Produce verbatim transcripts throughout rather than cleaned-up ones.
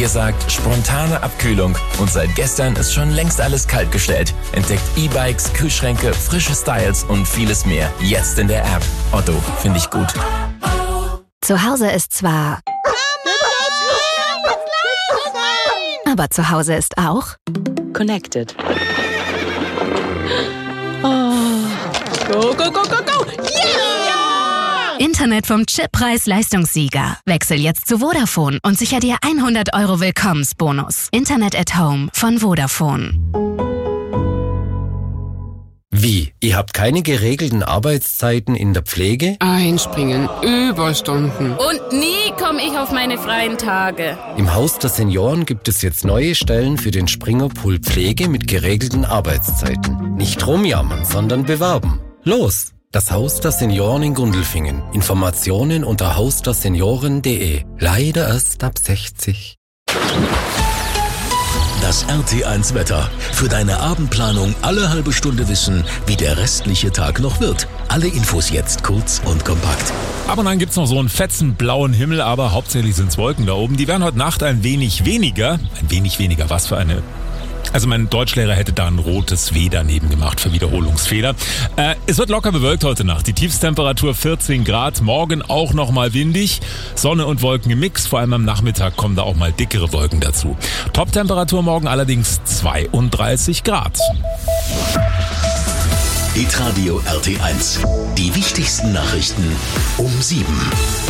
Ihr sagt spontane Abkühlung und seit gestern ist schon längst alles kaltgestellt. Entdeckt E-Bikes, Kühlschränke, frische Styles und vieles mehr. Jetzt in der App. Otto, finde ich gut. Zu Hause ist zwar... Aber zu Hause ist auch... Connected. Oh. Go, go, go, go, go! Yeah! Internet vom Chip-Preis-Leistungssieger. Wechsel jetzt zu Vodafone und sicher dir hundert Euro Willkommensbonus. Internet at Home von Vodafone. Wie? Ihr habt keine geregelten Arbeitszeiten in der Pflege? Einspringen, Überstunden. Und nie komme ich auf meine freien Tage. Im Haus der Senioren gibt es jetzt neue Stellen für den Springerpool Pflege mit geregelten Arbeitszeiten. Nicht rumjammern, sondern bewerben. Los! Das Haus der Senioren in Gundelfingen. Informationen unter haus der senioren punkt de. Leider erst ab sechzig. Das R T eins Wetter. Für deine Abendplanung alle halbe Stunde wissen, wie der restliche Tag noch wird. Alle Infos jetzt kurz und kompakt. Aber dann gibt's noch so einen fetzen blauen Himmel, aber hauptsächlich sind's Wolken da oben. Die werden heute Nacht ein wenig weniger. Ein wenig weniger, was für eine... Also mein Deutschlehrer hätte da ein rotes W daneben gemacht für Wiederholungsfehler. Äh, es wird locker bewölkt heute Nacht. Die Tiefstemperatur vierzehn Grad. Morgen auch nochmal windig. Sonne und Wolken im Mix. Vor allem am Nachmittag kommen da auch mal dickere Wolken dazu. Top-Temperatur morgen allerdings zweiunddreißig Grad. Hitradio R T eins. Die wichtigsten Nachrichten um sieben.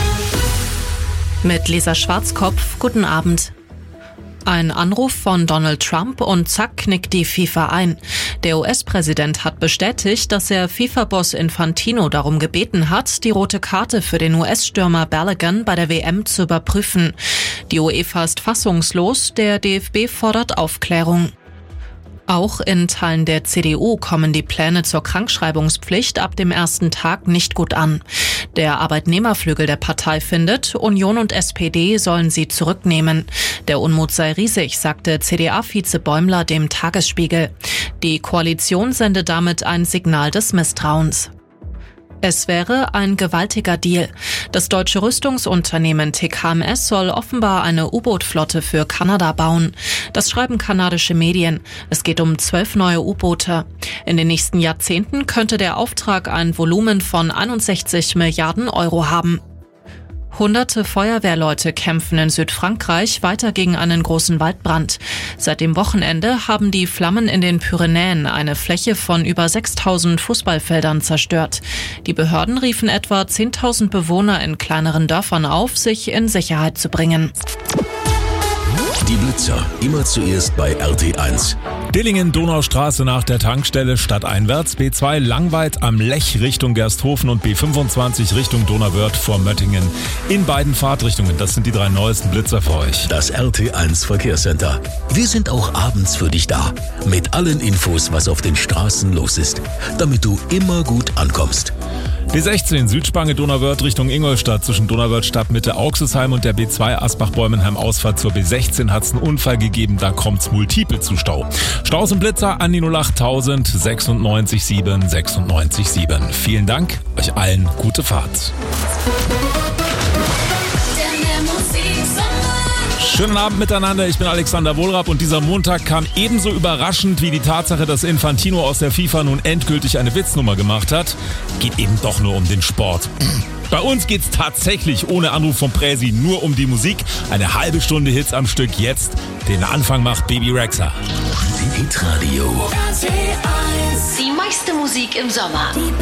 Mit Lisa Schwarzkopf, guten Abend. Ein Anruf von Donald Trump und zack knickt die FIFA ein. Der U S-Präsident hat bestätigt, dass er FIFA-Boss Infantino darum gebeten hat, die rote Karte für den U S-Stürmer Balogun bei der W M zu überprüfen. Die UEFA ist fassungslos, der D F B fordert Aufklärung. Auch in Teilen der C D U kommen die Pläne zur Krankschreibungspflicht ab dem ersten Tag nicht gut an. Der Arbeitnehmerflügel der Partei findet, Union und S P D sollen sie zurücknehmen. Der Unmut sei riesig, sagte C D A-Vize Bäumler dem Tagesspiegel. Die Koalition sende damit ein Signal des Misstrauens. Es wäre ein gewaltiger Deal. Das deutsche Rüstungsunternehmen T K M S soll offenbar eine U-Boot-Flotte für Kanada bauen. Das schreiben kanadische Medien. Es geht um zwölf neue U-Boote. In den nächsten Jahrzehnten könnte der Auftrag ein Volumen von einundsechzig Milliarden Euro haben. Hunderte Feuerwehrleute kämpfen in Südfrankreich weiter gegen einen großen Waldbrand. Seit dem Wochenende haben die Flammen in den Pyrenäen eine Fläche von über sechstausend Fußballfeldern zerstört. Die Behörden riefen etwa zehntausend Bewohner in kleineren Dörfern auf, sich in Sicherheit zu bringen. Die Blitzer, immer zuerst bei R T eins. Dillingen-Donaustraße nach der Tankstelle stadteinwärts, B zwei Langweid am Lech Richtung Gersthofen und B fünfundzwanzig Richtung Donauwörth vor Möttingen. In beiden Fahrtrichtungen, das sind die drei neuesten Blitzer für euch. Das R T eins Verkehrscenter. Wir sind auch abends für dich da. Mit allen Infos, was auf den Straßen los ist. Damit du immer gut ankommst. B sechzehn Südspange Donauwörth Richtung Ingolstadt zwischen Donauwörth Stadtmitte Auxesheim und der B zwei Asbach-Bäumenheim Ausfahrt zur B sechzehn hat es einen Unfall gegeben, da kommt's multiple zu Stau. Staus und Blitzer an die null acht tausend sechsundneunzig sieben sechsundneunzig sieben. Vielen Dank, euch allen gute Fahrt. Schönen Abend miteinander, ich bin Alexander Wohlrab und dieser Montag kam ebenso überraschend wie die Tatsache, dass Infantino aus der FIFA nun endgültig eine Witznummer gemacht hat. Geht eben doch nur um den Sport. Bei uns geht's tatsächlich ohne Anruf vom Präsi nur um die Musik. Eine halbe Stunde Hits am Stück jetzt. Den Anfang macht Baby Rexha. Hitradio. Die meiste Musik im Sommer.